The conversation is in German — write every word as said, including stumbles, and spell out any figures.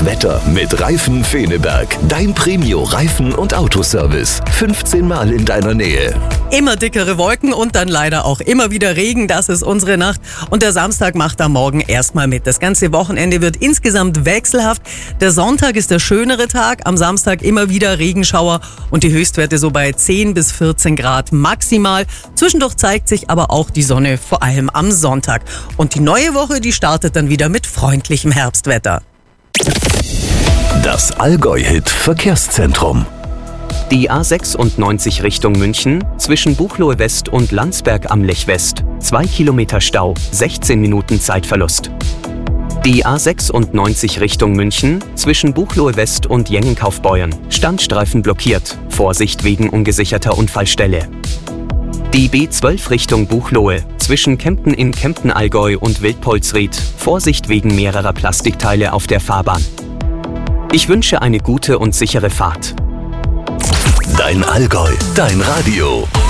Das Wetter mit Reifen Feneberg. Dein Premio-Reifen- und Autoservice. fünfzehn Mal in deiner Nähe. Immer dickere Wolken und dann leider auch immer wieder Regen. Das ist unsere Nacht. Und der Samstag macht am Morgen erstmal mit. Das ganze Wochenende wird insgesamt wechselhaft. Der Sonntag ist der schönere Tag. Am Samstag immer wieder Regenschauer und die Höchstwerte so bei zehn bis vierzehn Grad maximal. Zwischendurch zeigt sich aber auch die Sonne, vor allem am Sonntag. Und die neue Woche, die startet dann wieder mit freundlichem Herbstwetter. Das Allgäu-Hit Verkehrszentrum. Die A sechsundneunzig Richtung München, zwischen Buchloe West und Landsberg am Lech West. Zwei Kilometer Stau, sechzehn Minuten Zeitverlust. Die A sechsundneunzig Richtung München, zwischen Buchloe West und Jengenkaufbeuern. Standstreifen blockiert, Vorsicht wegen ungesicherter Unfallstelle. Die B zwölf Richtung Buchloe, zwischen Kempten in Kempten-Allgäu und Wildpolsried. Vorsicht wegen mehrerer Plastikteile auf der Fahrbahn. Ich wünsche eine gute und sichere Fahrt. Dein Allgäu, dein Radio.